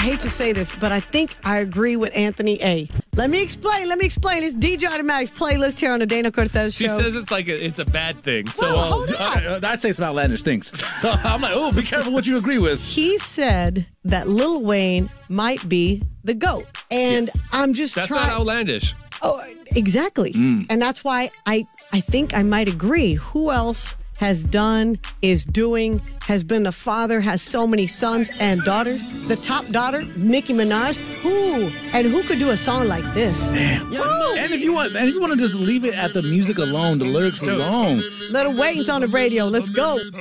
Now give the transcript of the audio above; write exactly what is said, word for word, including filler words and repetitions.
hate to say this, but I think I agree with Anthony A. Let me explain. Let me explain. It's D J Automatic's playlist here on the Dana Cortez Show. She says it's like a, it's a bad thing. So well, hold on. I, I'd say some outlandish things. So I'm like, oh, be careful what you agree with. He said that Lil Wayne might be the GOAT. And Yes. I'm just That's trying. not outlandish. Oh, exactly. Mm. And that's why I, I think I might agree. Who else has done, is doing, has been a father, has so many sons and daughters? The top daughter, Nicki Minaj. Who? And who could do a song like this? Damn. And if you want, and if you want to just leave it at the music alone, the lyrics alone. Little Wayne's on the radio. Let's go.